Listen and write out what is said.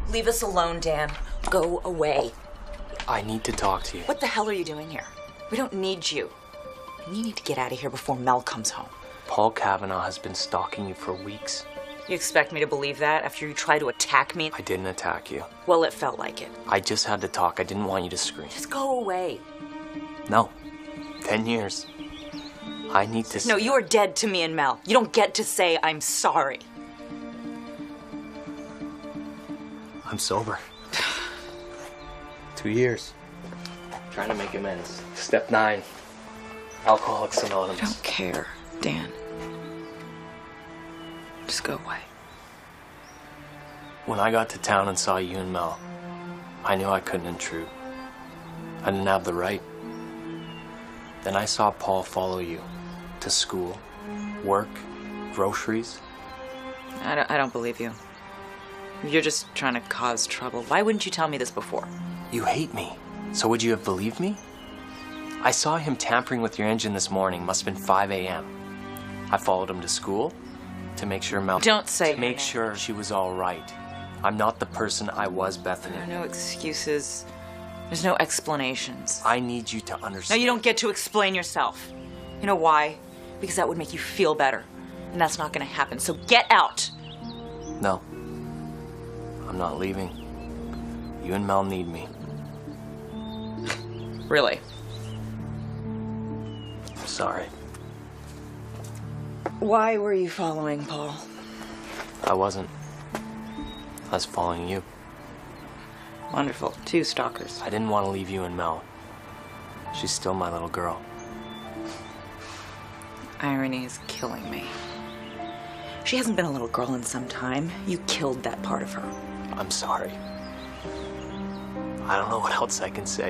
Leave us alone, Dan. Go away. I need to talk to you. What the hell are you doing here? We don't need you. And you need to get out of here before Mel comes home. Paul Kavanaugh has been stalking you for weeks. You expect me to believe that after you try to attack me? I didn't attack you. Well, it felt like it. I just had to talk. I didn't want you to scream. Just go away. No. 10 years. I need to... No, you are dead to me and Mel. You don't get to say I'm sorry. I'm sober. 2 years. Trying to make amends. Step 9. Alcoholics Anonymous. I don't care, Dan. Just go away. When I got to town and saw you and Mel, I knew I couldn't intrude. I didn't have the right. Then I saw Paul follow you to school, work, groceries. I don't believe you. You're just trying to cause trouble. Why wouldn't you tell me this before? You hate me. So would you have believed me? I saw him tampering with your engine this morning. Must have been 5 a.m. I followed him to school to make sure Mel... Don't say to make sure she was all right. I'm not the person I was, Bethany. There are no excuses. There's no explanations. I need you to understand. No, you don't get to explain yourself. You know why? Because that would make you feel better. And that's not going to happen. So get out. No. I'm not leaving. You and Mel need me. Really? I'm sorry. Why were you following Paul? I wasn't. I was following you. Wonderful. 2 stalkers. I didn't want to leave you and Mel. She's still my little girl. Irony is killing me. She hasn't been a little girl in some time. You killed that part of her. I'm sorry. I don't know what else I can say.